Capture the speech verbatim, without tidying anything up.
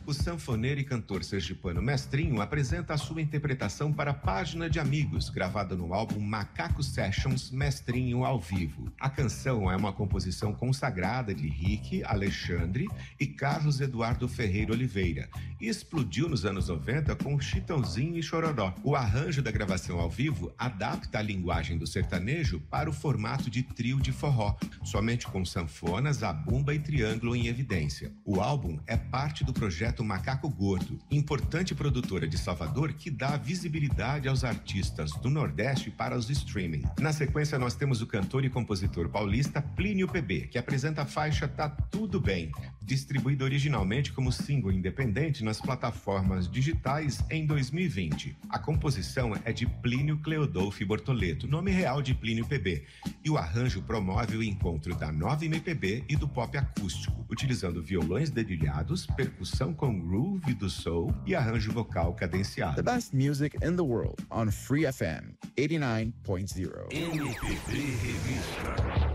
O sanfoneiro e cantor sergipano Mestrinho apresenta a sua interpretação para Página de Amigos, gravada no álbum Macaco Sessions Mestrinho ao Vivo. A canção é uma composição consagrada de Rick, Alexandre e Carlos Eduardo Ferreira Oliveira e explodiu nos anos noventa com Chitãozinho e Chororó. O arranjo da gravação ao vivo adapta a linguagem do sertanejo para o formato de trio de forró, somente com sanfona, zabumba e triângulo em evidência. O álbum é parte do projeto Macaco Gordo, importante produtora de Salvador que dá visibilidade aos artistas do Nordeste para os streaming. Na sequência, nós temos o cantor e compositor paulista Plínio P B, que apresenta a faixa Tá Tudo Bem, distribuída originalmente como single independente nas plataformas digitais em dois mil e vinte. A composição é de Plínio Cleodolfo Bortoleto, nome real de Plínio P B, e o arranjo promove o encontro da nova M P B e do pop acústico, utilizando violões dedilhados, percussão com groove do soul e arranjo vocal cadenciado. The best music in the world on Free F M eighty-nine point zero. M P B Revista.